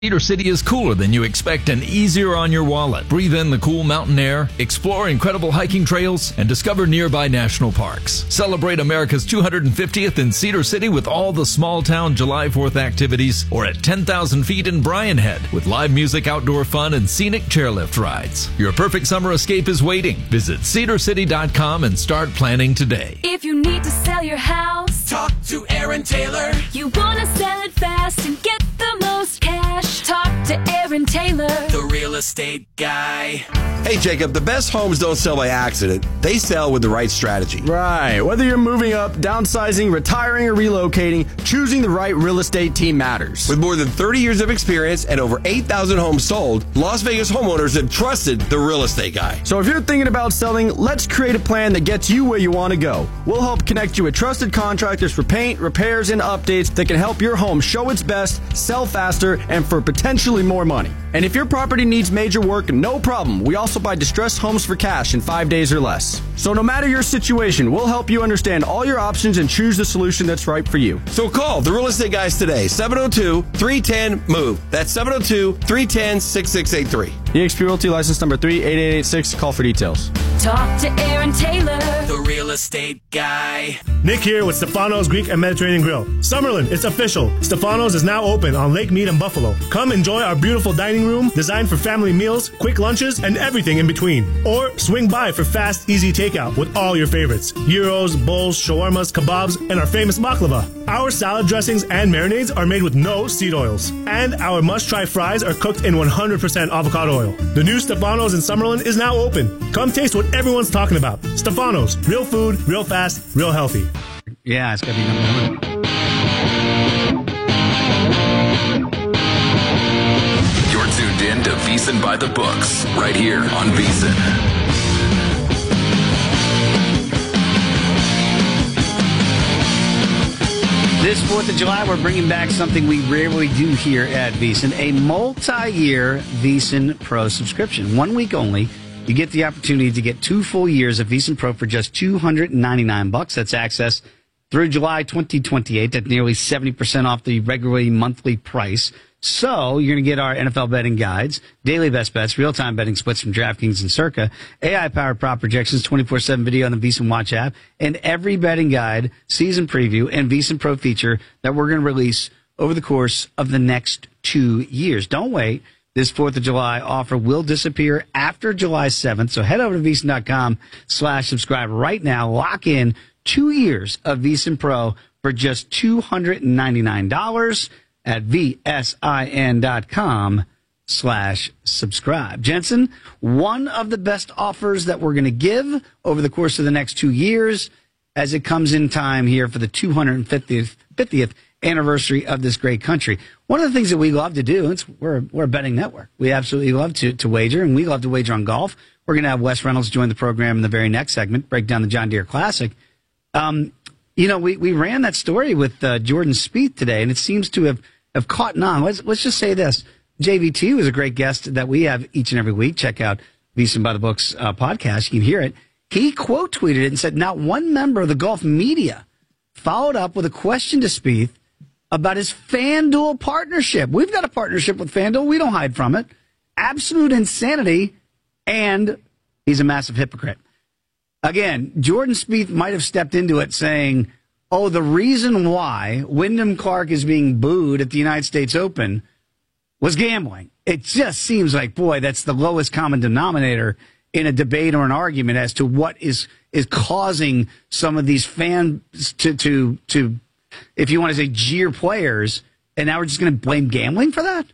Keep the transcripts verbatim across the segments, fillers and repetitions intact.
Cedar City is cooler than you expect and easier on your wallet. Breathe in the cool mountain air, explore incredible hiking trails, and discover nearby national parks. Celebrate America's two hundred fiftieth in Cedar City with all the small town July fourth activities, or at ten thousand feet in Bryan Head with live music, outdoor fun, and scenic chairlift rides. Your perfect summer escape is waiting. Visit cedar city dot com and start planning today. If you need to sell your house, talk to Aaron Taylor. You want to sell it fast and get the most cash. Talk to Aaron Taylor, the real estate guy. Hey, Jacob, the best homes don't sell by accident. They sell with the right strategy. Right. Whether you're moving up, downsizing, retiring, or relocating, choosing the right real estate team matters. With more than thirty years of experience and over eight thousand homes sold, Las Vegas homeowners have trusted the real estate guy. So if you're thinking about selling, let's create a plan that gets you where you want to go. We'll help connect you with trusted contractors for paint, repairs, and updates that can help your home show its best, sell faster, and for potentially more money. And if your property needs major work, no problem. We also buy distressed homes for cash in five days or less. So no matter your situation, we'll help you understand all your options and choose the solution that's right for you. So call the real estate guys today, seven oh two, three one zero, M O V E. That's seven oh two, three one zero, six six eight three. E X P Realty license number three eight eight eight six. Call for details. Talk to Aaron Taylor, the real estate guy. Nick here with Stefano's Greek and Mediterranean Grill. Summerlin, it's official. Stefano's is now open on Lake Mead and Buffalo. Come enjoy our beautiful dining room designed for family meals, quick lunches, and everything in between. Or swing by for fast, easy takeout with all your favorites. Gyros, bowls, shawarmas, kebabs, and our famous baklava. Our salad dressings and marinades are made with no seed oils. And our must-try fries are cooked in one hundred percent avocado oil. The new Stefano's in Summerlin is now open. Come taste what everyone's talking about. Stefano's, real food, real fast, real healthy. Yeah, it's got to be number one. You're tuned in to VSiN by the Books, right here on VSiN. This fourth of July, we're bringing back something we rarely do here at VSiN, a multi-year VSiN Pro subscription. One week only, you get the opportunity to get two full years of VSiN Pro for just two hundred ninety-nine bucks. That's access through July twenty twenty-eight at nearly seventy percent off the regularly monthly price. So you're going to get our N F L betting guides, daily best bets, real-time betting splits from DraftKings and Circa, A I-powered prop projections, twenty-four seven video on the VSiN Watch app, and every betting guide, season preview, and VSiN Pro feature that we're going to release over the course of the next two years. Don't wait. This fourth of July offer will disappear after July seventh. So head over to VSiN.com slash subscribe right now. Lock in two years of VSiN Pro for just two hundred ninety-nine dollars. At vsin.com slash subscribe. Jensen, one of the best offers that we're going to give over the course of the next two years as it comes in time here for the two hundred fiftieth, fiftieth anniversary of this great country. One of the things that we love to do, it's, we're, we're a betting network. We absolutely love to, to wager, and we love to wager on golf. We're going to have Wes Reynolds join the program in the very next segment, break down the John Deere Classic. Um, You know, we, we ran that story with uh, Jordan Spieth today, and it seems to have, have caught on. Let's, let's just say this. J V T was a great guest that we have each and every week. Check out VSiN by the Books uh, podcast. You can hear it. He quote tweeted it and said, not one member of the golf media followed up with a question to Spieth about his FanDuel partnership. We've got a partnership with FanDuel. We don't hide from it. Absolute insanity, and he's a massive hypocrite. Again, Jordan Spieth might have stepped into it saying, oh, the reason why Wyndham Clark is being booed at the United States Open was gambling. It just seems like, boy, that's the lowest common denominator in a debate or an argument as to what is is causing some of these fans to, to, to if you want to say, jeer players, and now we're just going to blame gambling for that?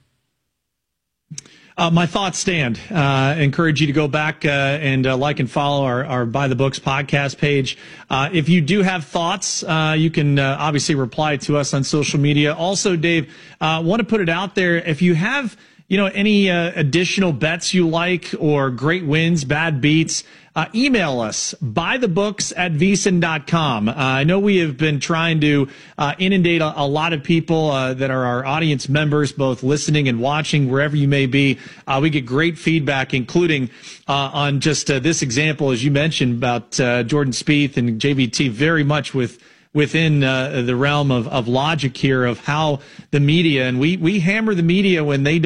Uh, my thoughts stand. Uh, encourage you to go back uh, and uh, like and follow our, our By the Books podcast page. Uh, if you do have thoughts, uh, you can uh, obviously reply to us on social media. Also, Dave, I uh, want to put it out there. If you have, you know, any uh, additional bets you like or great wins, bad beats, uh, email us, bythebooks at vsin dot com. Uh, I know we have been trying to uh, inundate a, a lot of people uh, that are our audience members, both listening and watching, wherever you may be. Uh, we get great feedback, including uh, on just uh, this example, as you mentioned, about uh, Jordan Spieth and J V T, very much with within uh, the realm of, of logic here of how the media, and we, we hammer the media when they